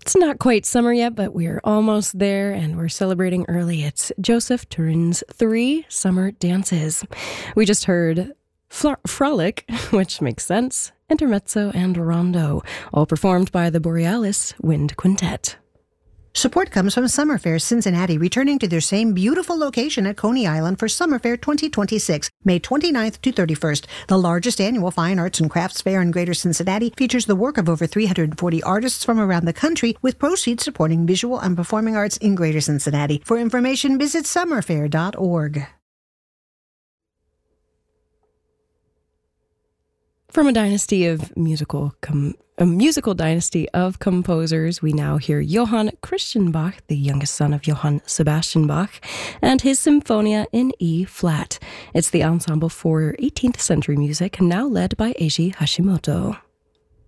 It's not quite summer yet, but we're almost there and we're celebrating early. It's Joseph Turin's 3 Summer Dances. We just heard Frolic, which makes sense, Intermezzo, and Rondo, all performed by the Borealis Wind Quintet. Support comes from Summer Fair Cincinnati, returning to their same beautiful location at Coney Island for Summer Fair 2026, May 29th to 31st. The largest annual fine arts and crafts fair in Greater Cincinnati features the work of over 340 artists from around the country, with proceeds supporting visual and performing arts in Greater Cincinnati. For information, visit summerfair.org. From a musical dynasty of composers, we now hear Johann Christian Bach, the youngest son of Johann Sebastian Bach, and his Symphonia in E-flat. It's the ensemble for 18th century music, now led by Eiji Hashimoto.